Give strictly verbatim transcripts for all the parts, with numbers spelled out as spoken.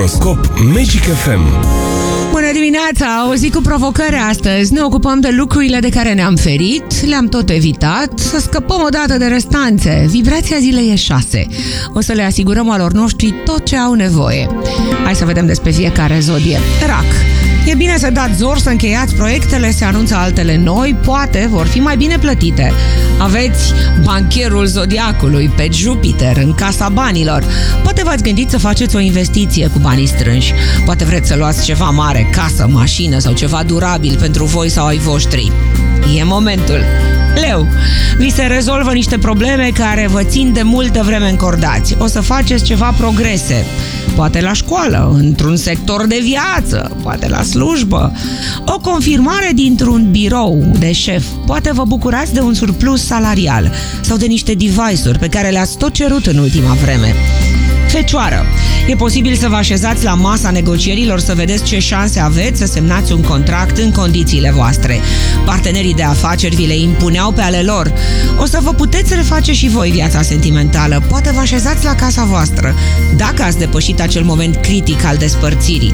Horoscop Magic F M. Bună dimineața! O zi cu provocări astăzi. Ne ocupăm de lucrurile de care ne-am ferit, le-am tot evitat, să scăpăm odată de restanțe. Vibrația zilei e șase. O să le asigurăm alor noștri tot ce au nevoie. Hai să vedem despre fiecare zodie. Rac. E bine să dați zor, să încheiați proiectele, se anunță altele noi, poate vor fi mai bine plătite. Aveți bancherul zodiacului pe Jupiter în casa banilor. Poate v-ați gândit să faceți o investiție cu banii strânși. Poate vreți să luați ceva mare, casă, mașină sau ceva durabil pentru voi sau ai voștri. E momentul. Leu, vi se rezolvă niște probleme care vă țin de multă vreme încordați. O să faceți ceva progrese. Poate la școală, într-un sector de viață, poate la slujbă. O confirmare dintr-un birou de șef. Poate vă bucurați de un surplus salarial sau de niște device-uri pe care le-ați tot cerut în ultima vreme. Fecioară. E posibil să vă așezați la masa negocierilor să vedeți ce șanse aveți să semnați un contract în condițiile voastre. Partenerii de afaceri vi le impuneau pe ale lor. O să vă puteți reface și voi viața sentimentală. Poate vă așezați la casa voastră, dacă ați depășit acel moment critic al despărțirii.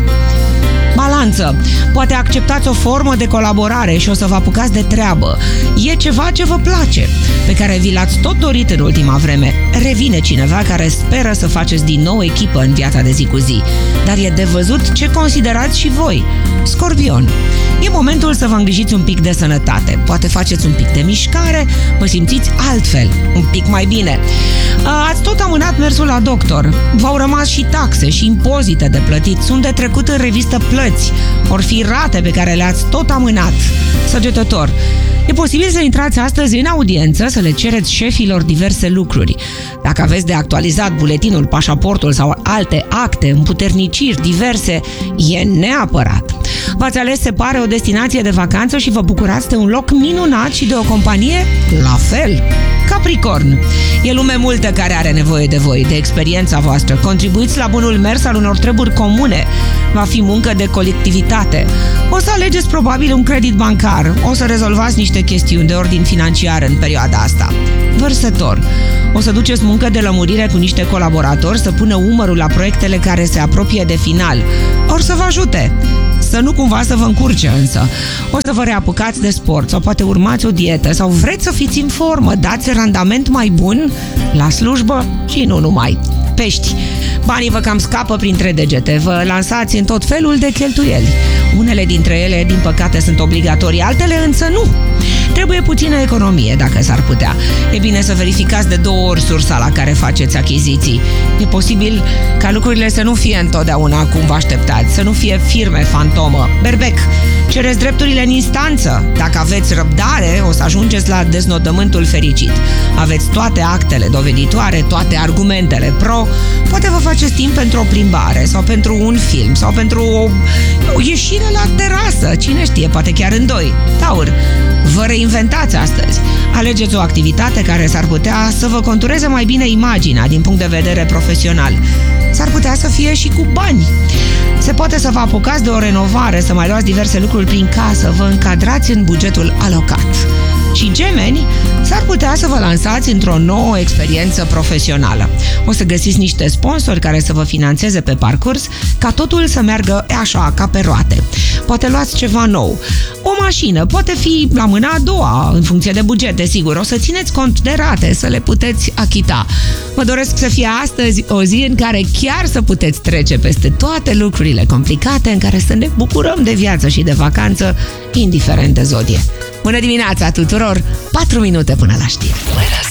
Balanță. Poate acceptați o formă de colaborare și o să vă apucați de treabă. E ceva ce vă place, pe care vi l-ați tot dorit în ultima vreme. Revine cineva care speră să faceți din nou echipă în viața de zi cu zi. Dar e de văzut ce considerați și voi. Scorpion. E momentul să vă îngrijiți un pic de sănătate. Poate faceți un pic de mișcare, vă simțiți altfel, un pic mai bine. Ați tot amânat mersul la doctor. V-au rămas și taxe și impozite de plătit. Sunt de trecut în revistă plăți. Or fi rate pe care le-ați tot amânat. Săgetător. E posibil să intrați astăzi în audiență, să le cereți șefilor diverse lucruri. Dacă aveți de actualizat buletinul, pașaportul sau alte acte, împuterniciri diverse, e neapărat. V-ați ales, se pare, o destinație de vacanță și vă bucurați de un loc minunat și de o companie la fel. Capricorn. E lume multă care are nevoie de voi, de experiența voastră. Contribuiți la bunul mers al unor treburi comune. Va fi muncă de colectivitate. O să alegeți probabil un credit bancar. O să rezolvați niște chestiuni de ordin financiar în perioada asta. Vărsător. O să duceți muncă de lămurire cu niște colaboratori să pună umărul la proiectele care se apropie de final. Or să vă ajute. Să nu cumva să vă încurce însă. O să vă reapucați de sport sau poate urmați o dietă sau vreți să fiți în formă, dați randament mai bun la slujbă și nu numai. Pești. Banii vă cam scapă printre degete, vă lansați în tot felul de cheltuieli. Unele dintre ele, din păcate, sunt obligatorii, altele însă nu. Trebuie puțină economie, dacă s-ar putea. E bine să verificați de două ori sursa la care faceți achiziții. E posibil ca lucrurile să nu fie întotdeauna cum vă așteptați, să nu fie firme fantomă. Berbec. Cereți drepturile în instanță. Dacă aveți răbdare, o să ajungeți la deznodământul fericit. Aveți toate actele doveditoare, toate argumentele pro. Poate vă faceți timp pentru o plimbare sau pentru un film sau pentru o, o ieșire la terasă. Cine știe, poate chiar în doi. Taur. Vă reinventați astăzi. Alegeți o activitate care s-ar putea să vă contureze mai bine imaginea din punct de vedere profesional. S-ar putea să fie și cu bani. Se poate să vă apucați de o renovare, să mai luați diverse lucruri prin casă, vă încadrați în bugetul alocat. Și gemeni, s-ar putea să vă lansați într-o nouă experiență profesională. O să găsiți niște sponsori care să vă finanțeze pe parcurs, ca totul să meargă așa, ca pe roate. Poate luați ceva nou. O mașină poate fi la mâna a doua, în funcție de buget, desigur. O să țineți cont de rate, să le puteți achita. Vă doresc să fie astăzi o zi în care chiar să puteți trece peste toate lucrurile complicate, în care să ne bucurăm de viață și de vacanță, indiferent de zodie. Bună dimineața tuturor! patru minute până la știri.